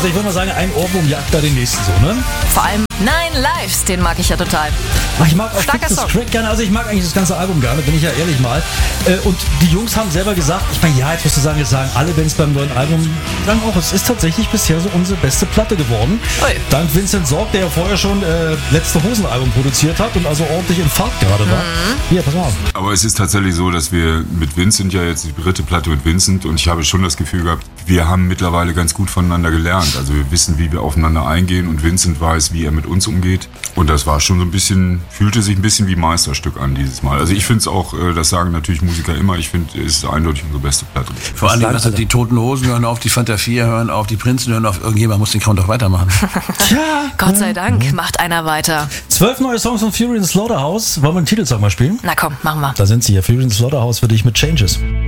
Also ich würde mal sagen, ein Ohrwurm jagt da den nächsten so, ne? Vor allem Nine Lives, den mag ich ja total. Ach, ich mag auch Starker Fix das Song. Track gerne, also ich mag eigentlich das ganze Album gerne, bin ich ja ehrlich mal. Und die Jungs haben selber gesagt, ich meine, ja, jetzt musst du sagen, jetzt sagen alle Bands beim neuen Album, sagen auch, es ist tatsächlich bisher so unsere beste Platte geworden. Ui. Dank Vincent Sorg, der ja vorher schon letzte Hosen-Album produziert hat und also ordentlich in Fahrt gerade war. Hier, pass mal auf. Aber es ist tatsächlich so, dass wir mit Vincent ja jetzt die dritte Platte mit Vincent und ich habe schon das Gefühl gehabt, wir haben mittlerweile ganz gut voneinander gelernt. Also wir wissen, wie wir aufeinander eingehen und Vincent weiß, wie er mit uns umgeht. Und das war schon so ein bisschen, fühlte sich ein bisschen wie Meisterstück an dieses Mal. Also ich finde es auch, das sagen natürlich Musiker immer, ich finde, es ist eindeutig unsere beste Platte. Vor allem, also die Toten Hosen hören auf, die Fanta 4 hören auf, die Prinzen hören auf, irgendjemand muss den Count doch weitermachen. Tja. Gott sei Dank macht einer weiter. 12 neue Songs von Fury in the Slaughterhouse. Wollen wir den Titelsong mal spielen? Na komm, machen wir. Da sind sie hier. Fury in the Slaughterhouse für dich mit Changes.